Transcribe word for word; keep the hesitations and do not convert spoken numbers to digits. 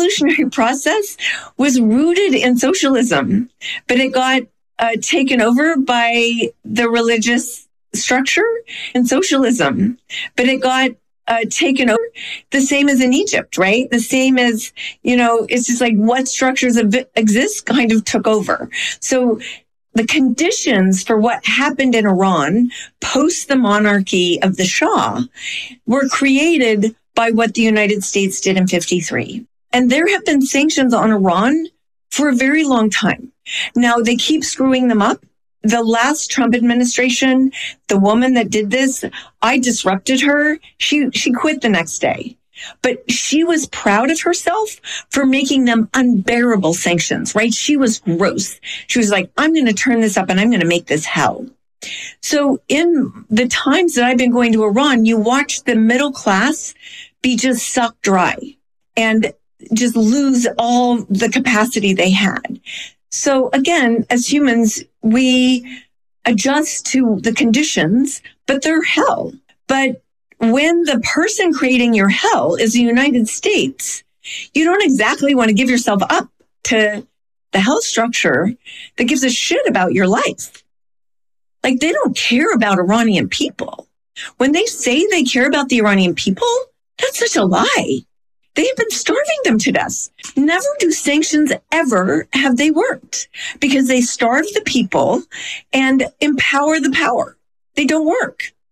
revolutionary process was rooted in socialism, but it got uh, taken over by the religious structure and socialism, but it got uh, taken over. The same as in Egypt, right? The same as, you know, it's just like what structures exist kind of took over. So the conditions for what happened in Iran post the monarchy of the Shah were created by what the United States did in fifty-three. And there have been sanctions on Iran for a very long time. Now, they keep screwing them up. The last Trump administration, the woman that did this, I disrupted her. She, she quit the next day. But she was proud of herself for making them unbearable sanctions, right? She was gross. She was like, I'm going to turn this up and I'm going to make this hell. So in the times that I've been going to Iran, you watch the middle class be just sucked dry and just lose all the capacity they had. So again, as humans, we adjust to the conditions, but they're hell. But when the person creating your hell is the United States, you don't exactly want to give yourself up to the hell structure that gives a shit about your life. Like, they don't care about Iranian people. When they say they care about the Iranian people, that's such a lie. They have been starving them to death. Never do sanctions ever have they worked, because they starve the people and empower the power. They don't work.